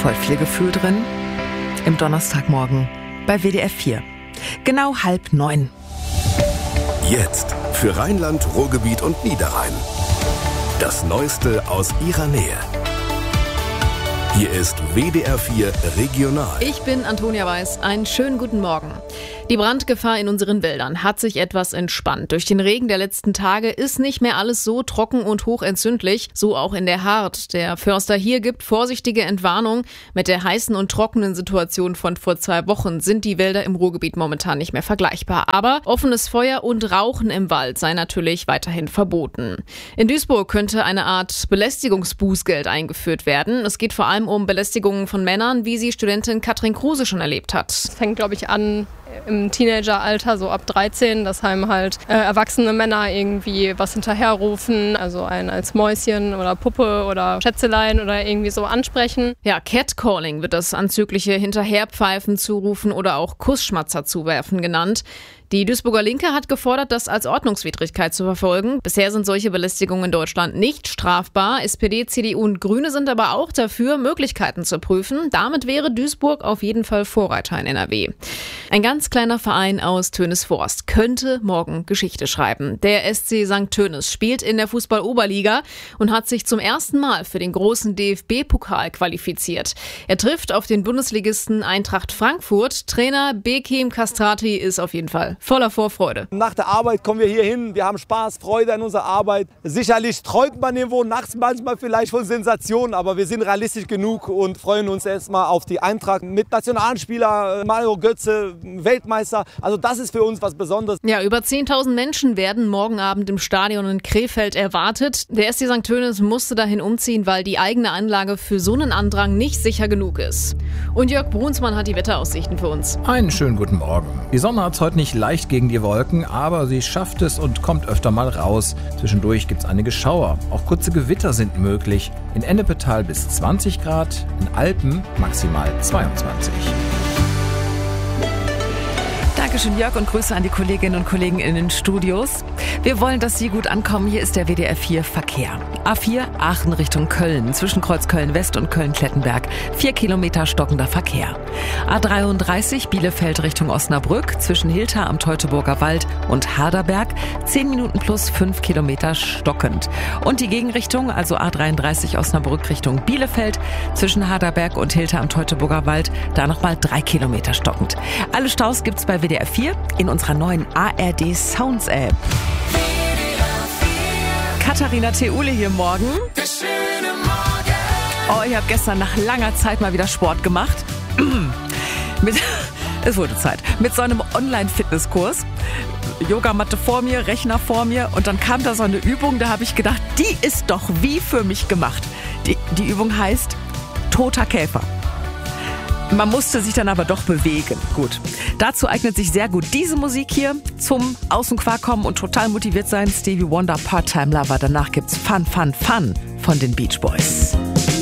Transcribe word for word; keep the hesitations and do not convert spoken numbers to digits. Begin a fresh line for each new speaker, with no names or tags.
voll viel Gefühl drin im Donnerstagmorgen bei W D F vier. Genau halb neun.
Jetzt für Rheinland, Ruhrgebiet und Niederrhein. Das Neueste aus ihrer Nähe. Hier ist W D R vier Regional.
Ich bin Antonia Weiß. Einen schönen guten Morgen. Die Brandgefahr in unseren Wäldern hat sich etwas entspannt. Durch den Regen der letzten Tage ist nicht mehr alles so trocken und hochentzündlich. So auch in der Hart. Der Förster hier gibt vorsichtige Entwarnung. Mit der heißen und trockenen Situation von vor zwei Wochen sind die Wälder im Ruhrgebiet momentan nicht mehr vergleichbar. Aber offenes Feuer und Rauchen im Wald sei natürlich weiterhin verboten. In Duisburg könnte eine Art Belästigungsbußgeld eingeführt werden. Es geht vor allem um Belästigungen von Männern, wie sie Studentin Katrin Kruse schon erlebt hat.
Es fängt, glaube ich, an im Teenageralter, so ab dreizehn, dass einem halt äh, erwachsene Männer irgendwie was hinterherrufen, also einen als Mäuschen oder Puppe oder Schätzelein oder irgendwie so ansprechen.
Ja, Catcalling wird das anzügliche Hinterherpfeifen zurufen oder auch Kussschmatzer zuwerfen genannt. Die Duisburger Linke hat gefordert, das als Ordnungswidrigkeit zu verfolgen. Bisher sind solche Belästigungen in Deutschland nicht strafbar. S P D, C D U und Grüne sind aber auch dafür, Möglichkeiten zu prüfen. Damit wäre Duisburg auf jeden Fall Vorreiter in N R W. Ein ganz kleiner Verein aus Tönisvorst könnte morgen Geschichte schreiben. Der S C Sankt Tönis spielt in der Fußball-Oberliga und hat sich zum ersten Mal für den großen D F B-Pokal qualifiziert. Er trifft auf den Bundesligisten Eintracht Frankfurt. Trainer Bekim Kastrati ist auf jeden Fall voller Vorfreude.
Nach der Arbeit kommen wir hier hin, wir haben Spaß, Freude an unserer Arbeit. Sicherlich träumt man irgendwo nachts manchmal vielleicht von Sensationen, aber wir sind realistisch genug und freuen uns erstmal auf die Eintracht mit nationalen Spielern, Mario Götze, Weltmeister. Also das ist für uns was Besonderes.
Ja, über zehntausend Menschen werden morgen Abend im Stadion in Krefeld erwartet. Der S C Sankt Tönis musste dahin umziehen, weil die eigene Anlage für so einen Andrang nicht sicher genug ist. Und Jörg Brunsmann hat die Wetteraussichten für uns.
Einen schönen guten Morgen. Die Sonne hat es heute nicht leicht gegen die Wolken, aber sie schafft es und kommt öfter mal raus. Zwischendurch gibt es einige Schauer. Auch kurze Gewitter sind möglich. In Ennepetal bis zwanzig Grad, in Alpen maximal zweiundzwanzig.
Dankeschön, Jörg, und Grüße an die Kolleginnen und Kollegen in den Studios. Wir wollen, dass Sie gut ankommen. Hier ist der W D R vier Verkehr. A vier Aachen Richtung Köln, zwischen Kreuz Köln-West und Köln-Klettenberg. Vier Kilometer stockender Verkehr. A dreiunddreißig Bielefeld Richtung Osnabrück, zwischen Hilter am Teutoburger Wald und Harderberg. Zehn Minuten plus fünf Kilometer stockend. Und die Gegenrichtung, also A dreiunddreißig Osnabrück Richtung Bielefeld, zwischen Harderberg und Hilter am Teutoburger Wald, da nochmal drei Kilometer stockend. Alle Staus gibt's bei W D R vier in unserer neuen A R D Sounds App. Katharina Theule hier morgen. Oh, ich habe gestern nach langer Zeit mal wieder Sport gemacht. Mit, es wurde Zeit. Mit so einem Online-Fitnesskurs. Yogamatte vor mir, Rechner vor mir und dann kam da so eine Übung, da habe ich gedacht, die ist doch wie für mich gemacht. Die, die Übung heißt toter Käfer. Man musste sich dann aber doch bewegen. Gut. Dazu eignet sich sehr gut diese Musik hier zum aus dem Quark kommen und total motiviert sein. Stevie Wonder, Part-Time Lover. Danach gibt's Fun, Fun, Fun von den Beach Boys.